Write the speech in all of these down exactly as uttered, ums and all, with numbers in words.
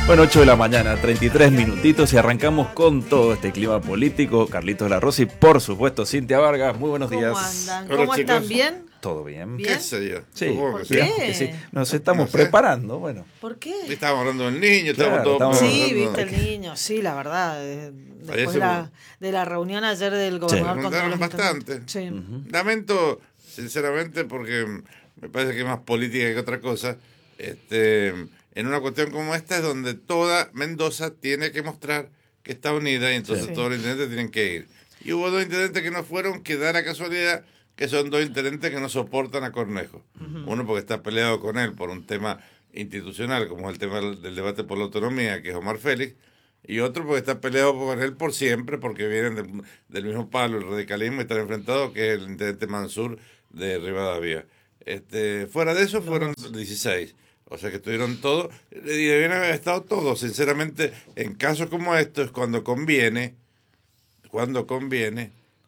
Bueno, ocho de la mañana, treinta y tres minutitos y arrancamos con todo este clima político. Carlitos La Rossi, por supuesto, Cintia Vargas, muy buenos días. ¿Cómo andan? Hola, ¿Cómo están? chicos. ¿Bien? Todo bien. ¿Bien? ¿Qué sé yo? Sí, Supongo que ¿Por sí. qué? que sí. Nos estamos No sé. preparando, bueno. ¿Por qué? Estábamos hablando del niño, estábamos Claro, todos estamos- Sí, hablando- viste el niño, sí, la verdad. eh, Después Parece de la, un- de la reunión ayer del gobernador con todos Preguntaron los bastante. intendentes. Sí. Lamento, sinceramente, porque me parece que es más política que otra cosa. Este, en una cuestión como esta es donde toda Mendoza tiene que mostrar que está unida y entonces Sí. todos los intendentes tienen que ir. Y hubo dos intendentes que no fueron, que da la casualidad que son dos intendentes que no soportan a Cornejo. Uno porque está peleado con él por un tema institucional, como es el tema del del debate por la autonomía, que es Omar Félix, y otro porque está peleado con él por siempre, porque vienen del, del mismo palo, el radicalismo, y están enfrentados, que es el intendente Mansur de Rivadavia. Este, fuera de eso fueron dieciséis. O sea que estuvieron todos, y debían haber estado todos. Sinceramente, en casos como estos, cuando conviene, cuando conviene,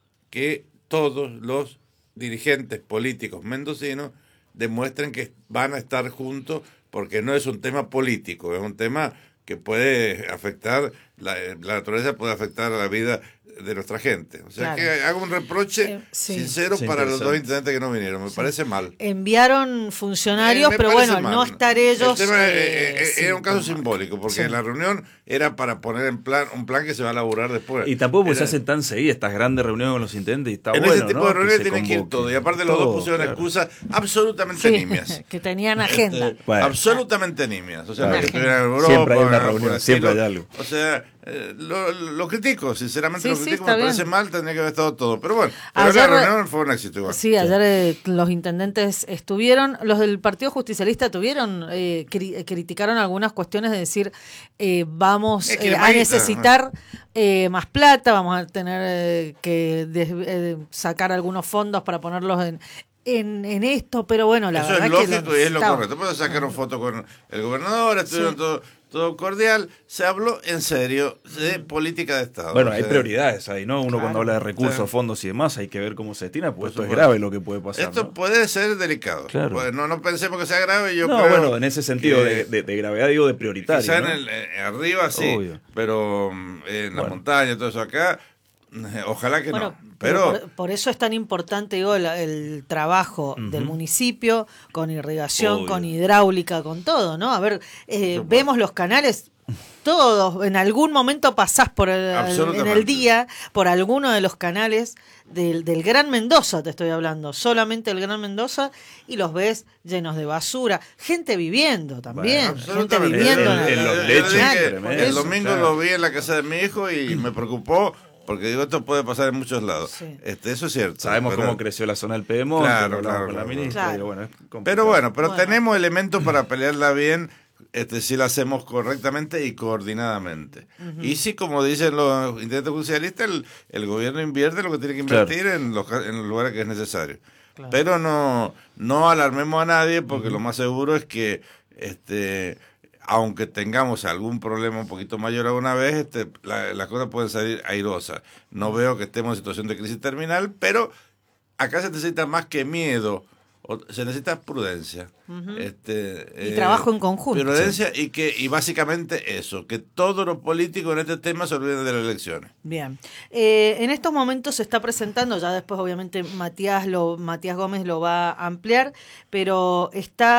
que todos los dirigentes políticos mendocinos demuestren que van a estar juntos, porque no es un tema político, es un tema que puede afectar, la, la naturaleza puede afectar a la vida de nuestra gente. O sea Claro. que hago un reproche Eh, sí. sincero Sí, para los interesante. dos intendentes que no vinieron. Me parece mal. Enviaron funcionarios, Eh, me pero parece bueno, al mal. no estar ellos. El tema, eh, eh, eh, sí, era un caso como- simbólico, porque Sí. la reunión era para poner en plan un plan que se va a elaborar después. Y tampoco pues, se Era- hacen tan seguidas estas grandes reuniones con los intendentes y está en bueno, ese tipo ¿no? de reuniones se tienen que ir convoque. todos. Y aparte los Todo, dos pusieron claro. excusas absolutamente Sí, nimias. que tenían agenda. Este, Bueno. absolutamente nimias. O sea, Claro. no que estuvieran en Europa. Siempre hay una algo por reunión, el siempre estilo. hay algo. O sea, eh, lo, lo critico, sinceramente Sí, lo sí, critico, está me parece bien. mal, tendría que haber estado todo. Pero bueno, pero Ayer- la reunión fue un éxito igual. Sí, ayer eh, los intendentes estuvieron, los del Partido Justicialista tuvieron, eh, cri- criticaron algunas cuestiones de decir, eh, vamos Es que eh, la a maguita, necesitar eh, más plata, vamos a tener eh, que des- eh, sacar algunos fondos para ponerlos en, en, en esto, pero bueno, la Eso verdad es que lógico lo y es lo necesitaban. correcto. Puedo sacar foto con el gobernador, estuvieron Sí. todo, todo cordial. Se habló en serio de política de Estado. Bueno, O hay sea, prioridades ahí, ¿no? Uno Claro. cuando habla de recursos, Claro. fondos y demás, hay que ver cómo se destina, pues Por esto es supuesto. grave lo que puede pasar, Esto ¿no? puede ser delicado. Claro. Pues no, no pensemos que sea grave. Yo No, creo bueno, en ese sentido que de, de- de gravedad, digo, de prioritario, quizá ¿no? en el, eh, arriba sí, Obvio. pero mm, en la Bueno. montaña, todo eso acá, eh, ojalá que Bueno, no. pero Pero por, por eso es tan importante, digo, la- el trabajo del municipio con irrigación, Obvio. con hidráulica, con todo, ¿no? A ver, eh, supuesto. vemos los canales, todos, en algún momento pasás por el, en Absolutamente. el día por alguno de los canales del, del Gran Mendoza, te estoy hablando, solamente el Gran Mendoza, y los ves llenos de basura, gente viviendo también, Bueno, gente absolutamente. viviendo En- en, en los Yo lechos, dije que tremendo, el domingo claro. lo vi en la casa de mi hijo y me preocupó porque digo, esto puede pasar en muchos lados. Sí. Este, eso es cierto. Sabemos ¿verdad? cómo creció la zona del Pedemonte, Claro, lo hablamos claro, con la claro, ministra, claro. y bueno, es complicado. Pero bueno, pero Bueno. tenemos elementos para pelearla bien, este, si la hacemos correctamente y coordinadamente. Y si, como dicen los intendentes judicialistas, el, el gobierno invierte lo que tiene que invertir en, los, ca- en los lugares que es necesario. Claro. Pero no, no alarmemos a nadie, porque lo más seguro es que, este, aunque tengamos algún problema un poquito mayor alguna vez, este, la- las cosas pueden salir airosas. No veo que estemos en situación de crisis terminal, pero acá se necesita más que miedo, o- se necesita prudencia. este, Y trabajo en conjunto. Prudencia y que y básicamente eso, que todos los políticos en este tema se olviden de las elecciones. Bien. Eh, en estos momentos se está presentando, ya después obviamente Matías, lo, Matías Gómez lo va a ampliar, pero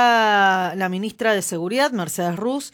está la ministra de Seguridad, Mercedes Ruz,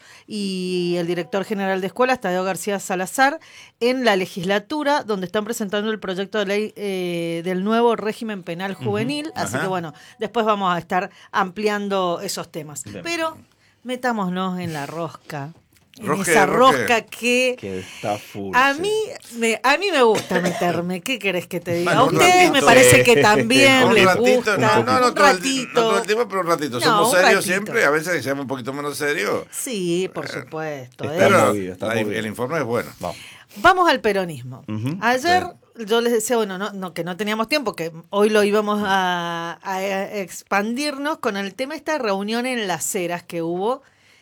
y el director general de escuelas, Tadeo García Salazar, en la legislatura, donde están presentando el proyecto de ley eh, del nuevo régimen penal juvenil. Así Ajá. que bueno, después vamos a estar ampliando esos temas. Bien. Pero metámonos en la rosca. En ¿Rosca esa de rosca? rosca que... Que está full. A sí. mí, me, a mí me gusta meterme. ¿Qué querés que te diga? Bueno, A un ustedes me ratito. parece Sí. que también Un les ratito, gusta. no, no, no, un todo el, ratito. no todo el tiempo, pero un ratito. No, Somos un serios ratito. siempre, a veces seamos un poquito menos serios. Sí, por supuesto. Está ¿eh? Pero movido, está la- movido. el informe es bueno. Vamos. Vamos al peronismo. Ujú. Ayer yo les decía, bueno, no, no, que no teníamos tiempo, que hoy lo íbamos a, a expandirnos con el tema de esta reunión en Las Heras que hubo.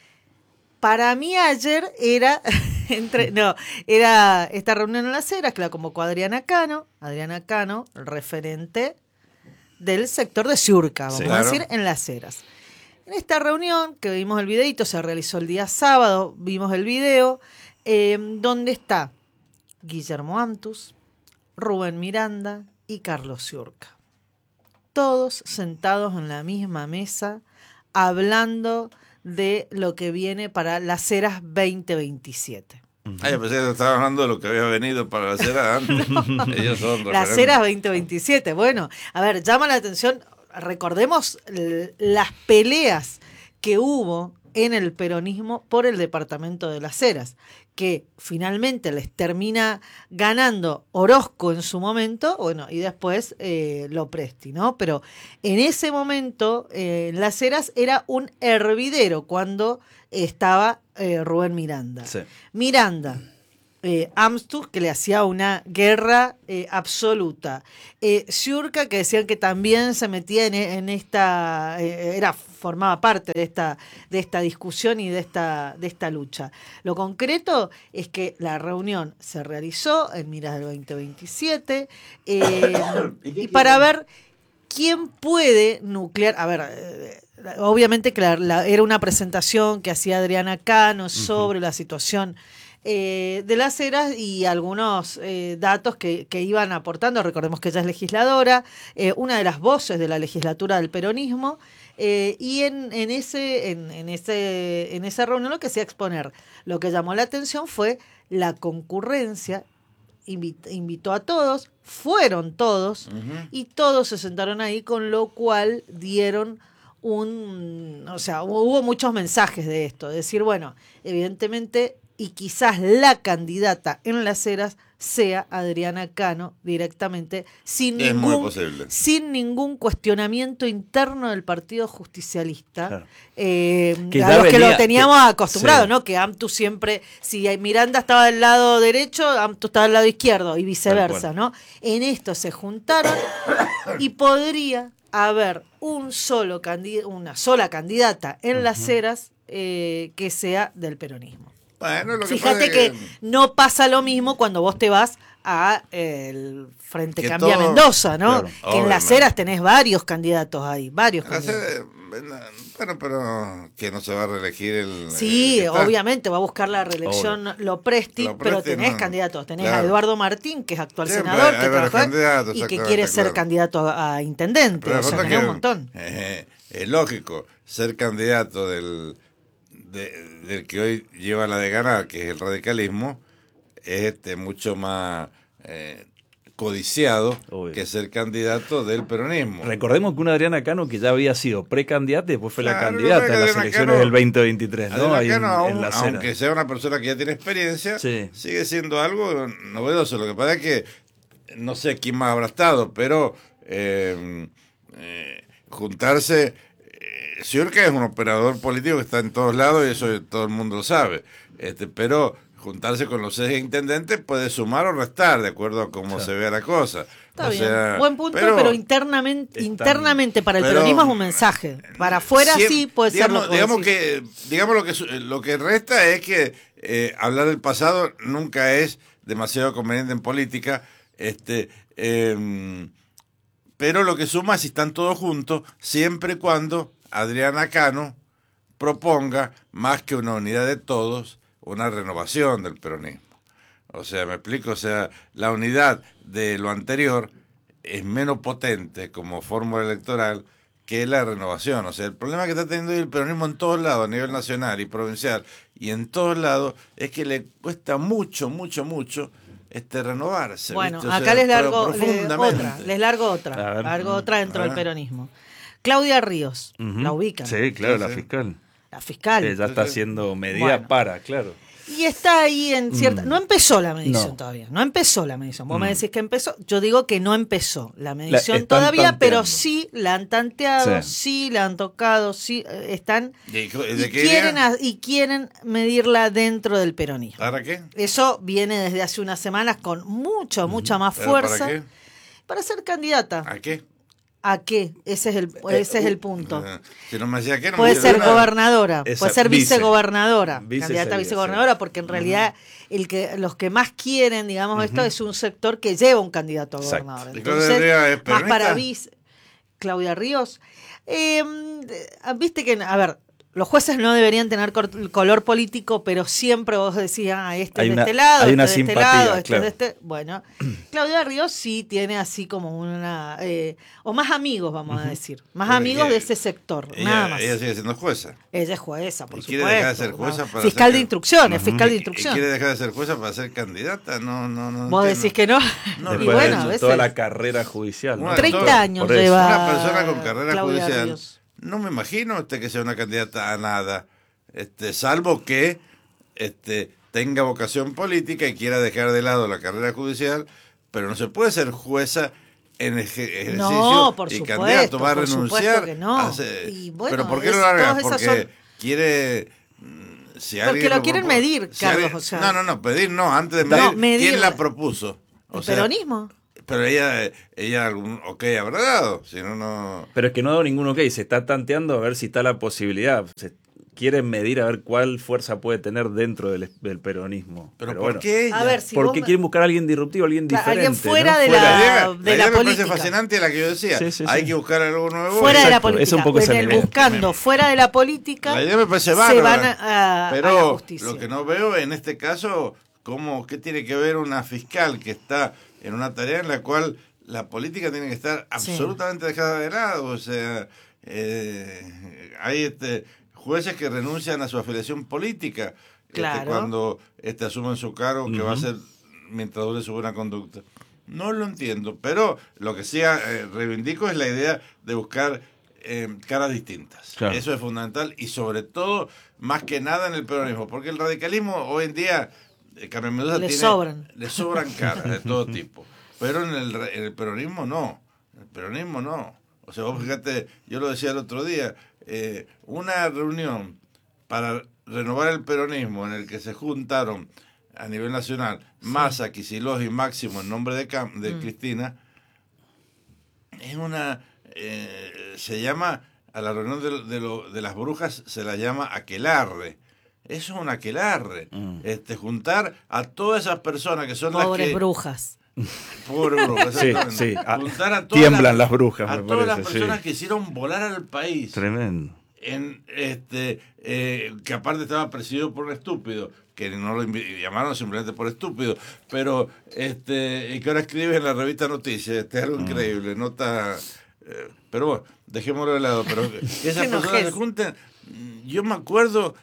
Para mí ayer era, entre, no, era esta reunión en Las Heras que la convocó Adriana Cano, Adriana Cano, referente del sector de Ciurca, vamos Sí. a Claro. decir, en Las Heras. En esta reunión, que vimos el videito, se realizó el día sábado, vimos el video, eh, donde está Guillermo Amtus, Rubén Miranda y Carlos Ciurca. Todos sentados en la misma mesa, hablando de lo que viene para las Heras veinte veintisiete. Ay, pensé que estaba hablando de lo que había venido para las Heras antes. Ellos son Las Heras veinte veintisiete. Bueno, a ver, llama la atención, recordemos l- las peleas que hubo en el peronismo por el departamento de Las Heras, que finalmente les termina ganando Orozco en su momento, bueno, y después eh, Lopresti, ¿no? Pero en ese momento eh, Las Heras era un hervidero cuando estaba eh, Rubén Miranda. Sí. Miranda, eh, Amtus, que le hacía una guerra eh, absoluta. Eh, Ciurca, que decían que también se metía en, en esta, eh, era formaba parte de esta, de esta discusión y de esta, de esta lucha. Lo concreto es que la reunión se realizó en miras del veinte veintisiete eh, y para ver quién puede nuclear, a ver, eh, obviamente que la, la, era una presentación que hacía Adriana Cano sobre uh-huh. la situación eh, de Las Heras y algunos eh, datos que, que iban aportando. Recordemos que ella es legisladora, eh, una de las voces de la legislatura del peronismo, eh, y en, en, ese, en, en, ese, en esa reunión lo que hacía exponer, lo que llamó la atención fue la concurrencia. Invitó, invitó a todos, fueron todos, uh-huh. y todos se sentaron ahí, con lo cual dieron un, o sea, hubo muchos mensajes de esto, de decir, bueno, evidentemente, y quizás la candidata en Las Heras sea Adriana Cano directamente, sin es ningún, muy posible. sin ningún cuestionamiento interno del Partido Justicialista, claro. eh, que a los venía, que lo teníamos que, acostumbrado, sí. ¿no? Que Amtus siempre, si Miranda estaba del lado derecho, Amtus estaba del lado izquierdo y viceversa, ¿no? En esto se juntaron y podría haber un solo candid- una sola candidata en uh-huh. Las Heras eh, que sea del peronismo. Bueno, lo que Fíjate que... que no pasa lo mismo cuando vos te vas a eh, el Frente Cambia todo, Mendoza, ¿no? Claro, que en Las Heras tenés varios candidatos ahí, varios candidatos. Heras, bueno, pero que no se va a reelegir el... Sí, el obviamente va a buscar la reelección Lopresti, Lopresti, pero tenés no, candidatos. Tenés claro. a Eduardo Martín, que es actual Siempre senador, que trabajó y que quiere ser claro. candidato a, a intendente. Pero o sea, tenés un montón. Eh, es lógico, ser candidato del... De, del que hoy lleva la de ganar, que es el radicalismo, es este mucho más eh, codiciado Obvio. que ser candidato del peronismo. Recordemos que una Adriana Cano que ya había sido precandidata y después fue claro, la candidata en las Adriana elecciones Cano, del veinte veintitrés, ¿no? Ahí Cano, en, aún, en la aunque sea una persona que ya tiene experiencia, sí. sigue siendo algo novedoso. Lo que pasa es que no sé quién más habrá estado, pero eh, eh, juntarse... Ciurca es un operador político que está en todos lados y eso todo el mundo lo sabe. Este, pero juntarse con los ex intendentes puede sumar o restar de acuerdo a cómo claro. se vea la cosa. Está o bien, sea, buen punto, pero, pero internamente, están, internamente para el pero, peronismo es un mensaje. Para afuera siempre, sí puede digamos, ser lo digamos que digamos lo que lo que resta es que eh, hablar del pasado nunca es demasiado conveniente en política. Este, eh, pero lo que suma es si están todos juntos, siempre y cuando Adriana Cano proponga, más que una unidad de todos, una renovación del peronismo. O sea, me explico, o sea, la unidad de lo anterior es menos potente como fórmula electoral que la renovación. O sea, el problema que está teniendo el peronismo en todos lados, a nivel nacional y provincial, y en todos lados, es que le cuesta mucho, mucho, mucho este renovarse. Bueno, ¿viste? O acá sea, les largo les otra, les largo otra, ver, largo otra dentro del peronismo. Claudia Ríos, uh-huh. la ubican. Sí, claro, sí, la sí. fiscal. La fiscal. Ella está haciendo medida bueno. para, claro. Y está ahí en cierta... Mm. No empezó la medición no. todavía, no empezó la medición. Vos mm. me decís que empezó, yo digo que no empezó la medición la todavía, tanteando. Pero sí la han tanteado, sí, sí la han tocado, sí están... ¿De, de y, quieren a, y quieren medirla dentro del peronismo. ¿Para qué? Eso viene desde hace unas semanas con mucha, mucha más fuerza. ¿Para qué? Para ser candidata. ¿A qué? ¿A qué? Ese es el, ese es el punto. Uh, si no me decía que no puede me ser nada. gobernadora, Esa, puede ser vice, vicegobernadora, vice candidata sería, a vicegobernadora, sí. porque en realidad el que los que más quieren, digamos, uh-huh. esto es un sector que lleva un candidato a gobernador. Exacto. Entonces, más para vice, Claudia Ríos. Eh, viste que, a ver, los jueces no deberían tener cor- color político, pero siempre vos decías, ah, este Hay es de una- este lado, hay este una es de este simpatía, lado, este claro. es de este... Bueno, Claudia Ríos sí tiene así como una... Eh, o más amigos, vamos a decir. Más Porque amigos quiere- de ese sector, Ella, nada más. ella sigue siendo jueza. Ella es jueza, por Y supuesto. quiere dejar de ser jueza ¿no? para Fiscal ser- de instrucción, es fiscal de Y- instrucción. Y quiere dejar de ser jueza para ser candidata. No, no, no. Vos entiendo. decís que no. No, y Después bueno, de a veces... toda la carrera judicial. ¿no? Una- treinta todo- años por eso. lleva Una persona con carrera Claudia judicial, Ríos. no me imagino este que sea una candidata a nada, este, salvo que este, tenga vocación política y quiera dejar de lado la carrera judicial, pero no se puede ser jueza en eje- ejercicio No, por y supuesto, candidato, va a por supuesto renunciar. que no. a ser- Y bueno, pero ¿por qué es- lo larga? todas esas Porque son- quiere... mm, Si Porque alguien lo quieren propo- medir, si Carlos, alguien- o sea. No, no, no, pedir no, antes de No, medir, medir- ¿quién la propuso? O ¿El sea, peronismo? Pero ella, ella algún ok habrá dado, si no, no... Pero es que no ha dado ningún ok, se está tanteando a ver si está la posibilidad. Se quieren medir a ver cuál fuerza puede tener dentro del, del peronismo. Pero, Pero ¿por bueno, qué ella? A ver, si ¿por vos qué me- quieren buscar a alguien disruptivo, alguien Claro, diferente? alguien fuera ¿no? de La la- idea, de la la idea me parece política. fascinante, la que yo decía. Sí, sí, Hay sí. que buscar algo nuevo. Fuera de la Exacto, política. es un poco en esa el idea. buscando fuera de la política, La idea me parece se bárbara. van a, a- pero a la justicia. lo que no veo en este caso, cómo, ¿qué tiene que ver una fiscal que está en una tarea en la cual la política tiene que estar Sí. absolutamente dejada de lado? O sea, eh, hay este, jueces que renuncian a su afiliación política este, Claro. cuando este, asumen su cargo, que va a Ujú. ser mientras dure su buena conducta. No lo entiendo, pero lo que sí eh, reivindico es la idea de buscar eh, caras distintas. Claro. Eso es fundamental y sobre todo, más que nada en el peronismo, porque el radicalismo hoy en día, eh, Carmen Mendoza Le tiene, sobran. le sobran caras de todo tipo, pero en el, en el peronismo no, en el peronismo no. O sea, vos fíjate, yo lo decía el otro día, eh, una reunión para renovar el peronismo en el que se juntaron a nivel nacional Massa, Kicillof y Máximo en nombre de, Cam- de Mm. Cristina, es una, eh, se llama, a la reunión de, de, lo- de las brujas se la llama aquelarre. Eso es un aquelarre. Mm. Este, juntar a todas esas personas que son Pobres las que... brujas. Pobres brujas. Sí, exactamente. sí. Ah, Juntar a todas tiemblan las brujas, a me todas las parece, personas sí. que hicieron volar al país. Tremendo. En este eh, que aparte estaba presidido por un estúpido, que no lo invi- llamaron simplemente por estúpido, pero este y que ahora escribe en la revista Noticias, este es algo Mm. increíble, nota eh, pero bueno, dejémoslo de lado, pero que esas Qué personas se enojés. junten. Yo me acuerdo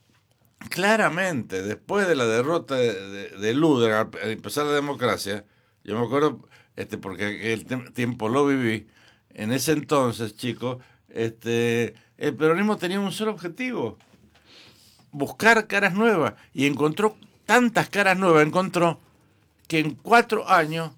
claramente, después de la derrota de, de, de Luder, al al empezar la democracia, yo me acuerdo, este porque el tem- tiempo lo viví, en ese entonces, chicos, este, el peronismo tenía un solo objetivo, buscar caras nuevas, y encontró tantas caras nuevas, encontró que en cuatro años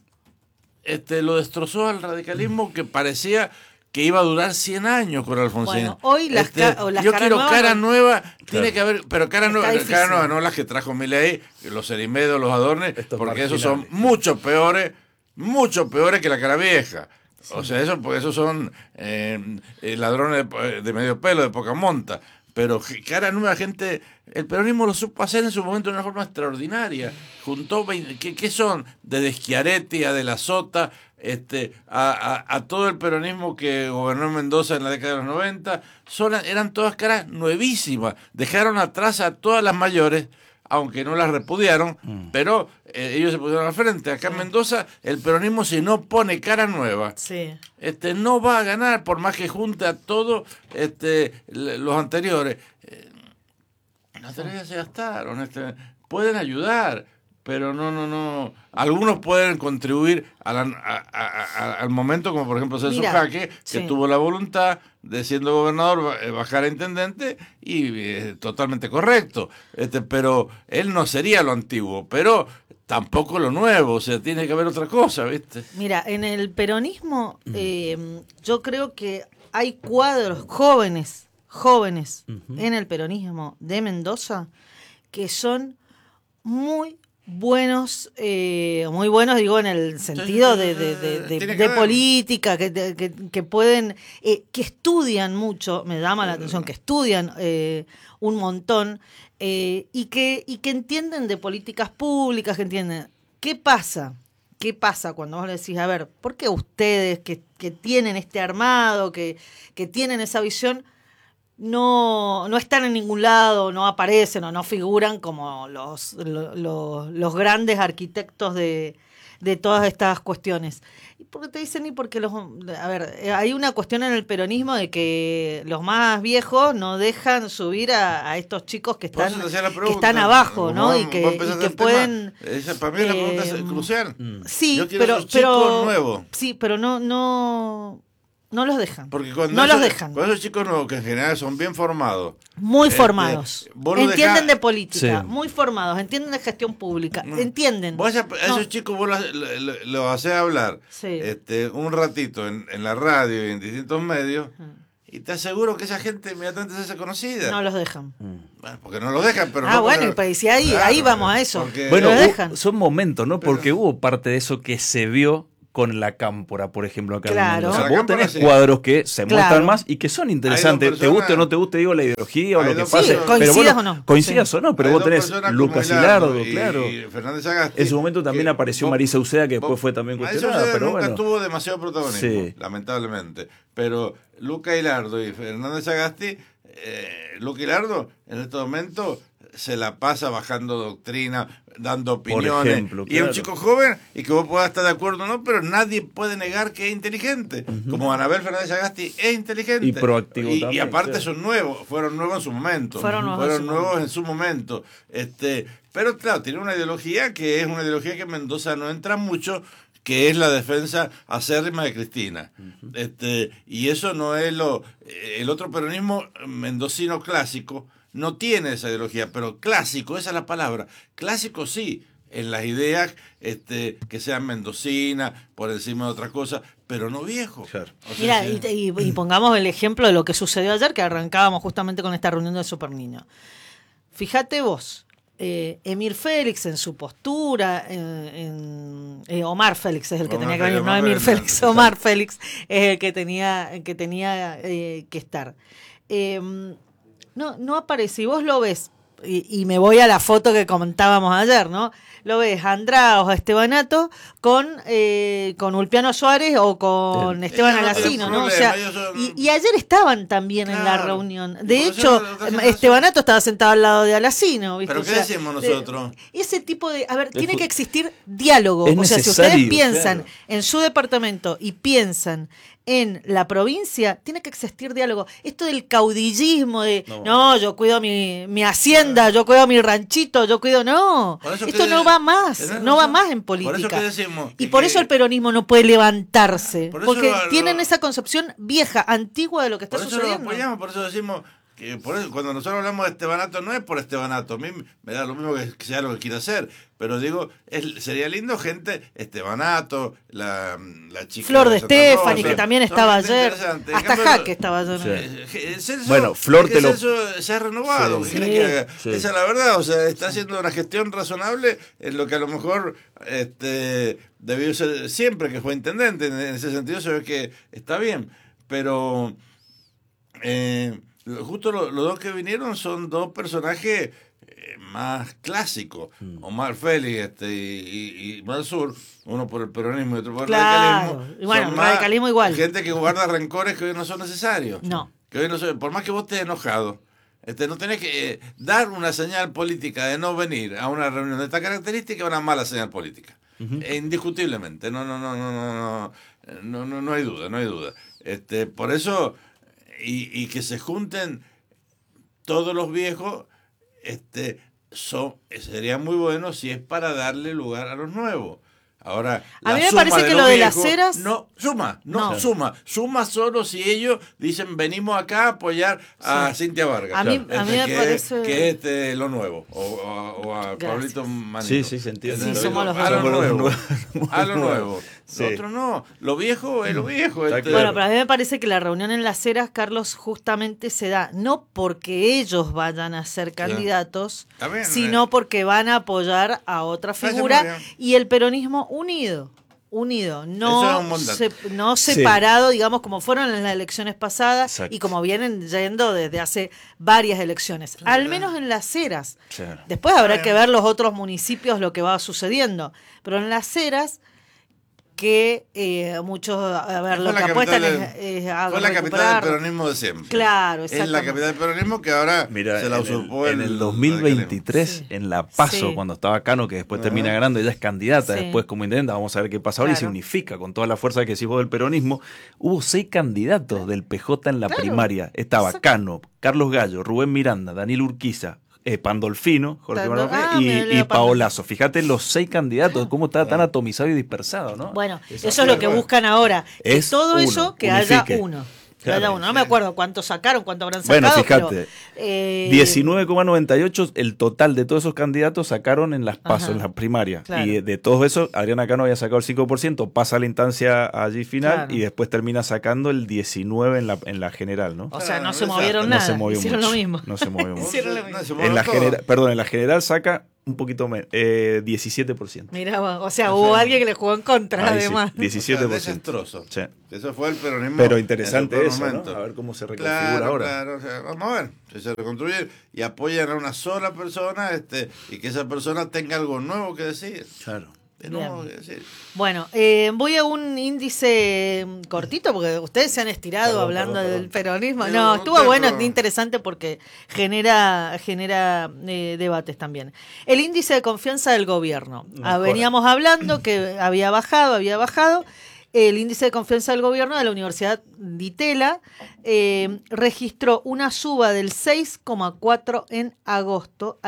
este, lo destrozó al radicalismo que parecía que iba a durar cien años con Alfonsín. Bueno, hoy las Este, ca- o las yo caras quiero nuevas cara no- nueva, tiene Claro. que haber, pero cara Está nueva, difícil. cara nueva, no las que trajo Milei, los Erimedos, los Adornes, Estos porque esos son marginales. mucho peores, mucho peores que la cara vieja. O sea, eso, porque esos son eh, eh, ladrones de, de medio pelo, de poca monta. Pero que- cara nueva, gente, el peronismo lo supo hacer en su momento de una forma extraordinaria. Juntó, veinte ¿qué, qué son? De Schiaretti a De la Sota, este, a, a, a todo el peronismo que gobernó en Mendoza en la década de los noventa. Son, eran todas caras nuevísimas. Dejaron atrás a todas las mayores, aunque no las repudiaron, Mm. pero eh, ellos se pusieron al frente. Acá en Mendoza, el peronismo, si no pone cara nueva, Sí. este no va a ganar por más que junte a todos este, l- los anteriores. Eh, las tareas se gastaron, este, pueden ayudar, pero no, no, no. Algunos pueden contribuir a la- a- a- a- al momento, como por ejemplo Celso Mira, Jaque, que sí. tuvo la voluntad de, siendo gobernador, ba- eh, bajar a intendente, y eh, totalmente correcto. Este, pero él no sería lo antiguo, pero tampoco lo nuevo, o sea, tiene que haber otra cosa, ¿viste? Mira, en el peronismo eh, yo creo que hay cuadros jóvenes, jóvenes en el peronismo de Mendoza que son muy buenos, eh, muy buenos digo en el sentido de, de, de, de- Tiene que de ver. política, que, de- que, que pueden, eh, que estudian mucho, me llama la atención, que estudian eh, un montón eh, y, que, y que entienden de políticas públicas, que entienden. ¿Qué pasa? ¿qué pasa cuando vos le decís, a ver, ¿por qué ustedes que, que tienen este armado, que, que tienen esa visión, no, no están en ningún lado, no aparecen o no figuran como los, los, los, los grandes arquitectos de, de todas estas cuestiones? ¿Y por qué te dicen? Y porque los, a ver, hay una cuestión en el peronismo de que los más viejos no dejan subir a, a estos chicos que están, que están abajo, ¿no? Vos, y que, y que pueden... Esa, para mí la pregunta eh, es crucial. Sí, Yo quiero pero, esos chicos pero nuevos. sí, pero no, no, no los dejan. Porque cuando no esos, los dejan. Cuando esos chicos nuevos, que en general son bien formados, muy este, formados, entienden dejá, de política, sí. muy formados, entienden de gestión pública, no, entienden. Vos a, a esos no. chicos vos los, los, los hacés hablar Sí. este, un ratito en, en la radio y en distintos medios, Ajá. y te aseguro que esa gente inmediatamente se hace conocida. No los dejan. Bueno, porque no los dejan, pero Ah, no bueno, porque- y pues, si ahí, Claro, ahí vamos a eso. porque- Bueno, Lo hu- dejan. son momentos, ¿no? Pero- Porque hubo parte de eso que se vio con la cámpora, por ejemplo, acá Claro. en el mundo. O sea, La vos cámpora, tenés sí. cuadros que se Claro. muestran más y que son interesantes. dos Te guste o personas- no te guste, digo, la ideología o Hay lo que dos pase. personas- Pero Coincidas bueno, o no. Coincidas Sí. o no, pero Hay vos dos tenés personas Lucas como Hilardo, y, claro. y Fernández Agasti, En su momento también que apareció vos- Marisa Uceda, que después vos- fue también Marisa cuestionada, Uceda pero nunca bueno. tuvo demasiado protagonismo, Sí. lamentablemente. Pero Luca Hilardo y Fernández Agasti, eh, Luca Hilardo en este momento se la pasa bajando doctrina, dando opiniones. ejemplo, Y es un claro. chico joven y que vos podás estar de acuerdo o no, pero nadie puede negar que es inteligente. Como Anabel Fernández Agasti es inteligente. Y proactivo y, también, Y aparte claro. son nuevos, fueron nuevos en su momento. Fueron nuevos en su nuevos momento. en su momento. Este, pero claro, tiene una ideología que es una ideología que Mendoza no entra mucho, que es la defensa acérrima de Cristina. Uh-huh. Este, y eso no es lo... El otro peronismo mendocino clásico no tiene esa ideología, pero clásico, esa es la palabra. Clásico sí, en las ideas este, que sean mendocinas, por encima de otras cosas, pero no viejo. Claro. O sea, Mira, sí. y, y, y pongamos el ejemplo de lo que sucedió ayer, que arrancábamos justamente con esta reunión de Super Niño. Fíjate vos, eh, Emir Félix en su postura, eh, en, eh, Omar Félix es el que Omar tenía que venir, Félix, no Omar Emir Félix, Félix, Omar Félix es el que tenía, el que, tenía eh, que estar. Eh, no, no aparece, y vos lo ves, y, y me voy a la foto que comentábamos ayer, ¿no? Lo ves a Andraos, a Estebanato con, eh, con Ulpiano Suárez o con Bien. Esteban Ellos no tienen Alacino, ¿no? O problema, sea, ellos son- y, y ayer estaban también en la Claro. reunión. Y De por hecho, eso lo- lo- Estebanato estaba sentado al lado de Alacino, ¿viste? ¿Pero O qué sea, decimos de- nosotros? ese tipo de... A ver, Es tiene fu- que existir diálogo. es O sea, si ustedes necesario, piensan claro. en su departamento y piensan en la provincia, tiene que existir diálogo. Esto del caudillismo, de no, No. yo cuido mi, mi hacienda, yo cuido mi ranchito, yo cuido... No, Por eso esto que- no va más, tenés no va razón. más en Por eso política. que decimos y que- por eso el peronismo no puede levantarse, Por eso porque lo- lo- tienen esa concepción vieja, antigua de lo que está Por eso lo sucediendo. apoyamos, por eso decimos que por eso, cuando nosotros hablamos de Estebanato no es por Estebanato, a mí me da lo mismo que, que sea lo que quiera hacer, pero digo, es, sería lindo gente, Estebanato, la, la chica Flor de Santa Estefani, Rosa, que también son estaba gente ayer. interesante. En Hasta cambio, Jaque estaba ayer. Sí. Eh, el Celso- Bueno, Flor es que te lo- el Celso se ha renovado. Sí. ¿qué quiere que haga? Sí. Esa es la verdad. O sea, está haciendo una gestión razonable en lo que a lo mejor este, debió ser siempre que fue intendente. En, en ese sentido se ve que está bien. Pero eh, justo lo- los dos que vinieron son dos personajes eh, más clásicos. Mm. Omar Félix este, y, y, y Mansur, uno por el peronismo y otro por el Claro. radicalismo. Y bueno, son el más radicalismo igual. Gente que guarda rencores que hoy no son necesarios. No. Que hoy no son- por más que vos estés enojado, este, no tenés que eh, dar una señal política de no venir a una reunión de esta característica, es una mala señal política. Eh, indiscutiblemente, no, no, no, no, no, no, no, no, no hay duda, no hay duda. Este, por eso, y, y que se junten todos los viejos, este, son, sería muy bueno si es para darle lugar a los nuevos. Ahora, A la mí me suma parece que los lo de las viejos Heras- no suma, no, No. suma, suma solo si ellos dicen venimos acá a apoyar a Cintia Vargas. A mí- Este, a mí me que, parece- que es este, lo nuevo, o, o- o a Gracias. Pablito Manito. Sí, sí, se entiende. Sí, Lo somos digo, los a lo somos los nuevo, nuevos. a lo nuevo. Sí. Lo otro no, lo viejo es lo viejo. Está este, claro. Bueno, pero a mí me parece que la reunión en Las Heras, Carlos, justamente se da no porque ellos vayan a ser candidatos, Está bien, sino eh. porque van a apoyar a otra Parece figura muy bien. y el peronismo unido. Unido, Eso es no, un buen dato. se- no Sí. separado, digamos, como fueron en las elecciones pasadas Exacto. y como vienen yendo desde hace varias elecciones, al menos en Las Heras. Claro. Después habrá que ver los otros municipios lo que va sucediendo, pero en Las Heras que eh, muchos, a ver, Fue lo la que apuestan capital es, del- es a Fue la capital recuperar. del peronismo de siempre. Claro, Es la exactamente. capital del peronismo que ahora Mira, se la en el- usurpó en el el dos mil veintitrés, Sí. en La Paso, Sí. cuando estaba Cano, que después Ajá. termina ganando, ella es candidata, Sí. después como intendente, vamos a ver qué pasa ahora, y se Claro. unifica con toda la fuerza que decís vos del peronismo. Hubo seis candidatos del P J en la Claro. primaria. Estaba Exacto. Cano, Carlos Gallo, Rubén Miranda, Daniel Urquiza, eh, Pandolfino, Jorge Pandol- Pandolfino, ah, y, me y olvidé Paolazo. Fíjate los seis candidatos, cómo está tan atomizado y dispersado, ¿no? Bueno, Esa eso es lo que bueno. buscan ahora. Que Es todo uno, eso, que unifique. haya uno. Que Claro. haya uno. No me acuerdo cuánto sacaron, cuánto habrán Bueno, sacado. fíjate, pero, eh, diecinueve coma noventa y ocho el total de todos esos candidatos sacaron en las PASO, Ajá. en la primaria. Claro. Y de todos esos, Adriana Cano había sacado el cinco por ciento, pasa a la instancia allí final Claro. y después termina sacando el diecinueve en la, en la general, ¿no? O sea, no Claro, se exacto. movieron No nada. se movió Hicieron mucho. lo mismo. No se movió mucho. Hicieron lo mismo. No, se En movió la todo. general, perdón, en la general saca un poquito menos, eh, diecisiete por ciento. Mirá, vos, o sea, hubo alguien que le jugó en contra, Ahí sí, además. diecisiete por ciento. O sea, desastroso. Sí. Eso fue el peronismo. Pero en interesante su peor eso, ¿no? momento. A ver cómo se reconfigura Claro, ahora. claro. O sea, vamos a ver si se reconstruye y apoyan a una sola persona este y que esa persona tenga algo nuevo que decir. Claro. De nuevo que decir. Bueno, eh, voy a un índice cortito porque ustedes se han estirado Perdón, hablando perdón, del perdón. peronismo. Sí, No, un estuvo tema. bueno, interesante porque genera genera eh, debates también. El índice de confianza del gobierno. Ah, Mejora. veníamos hablando que había bajado, había bajado. El índice de confianza del gobierno de la Universidad de Itela eh, registró una suba del seis coma cuatro en agosto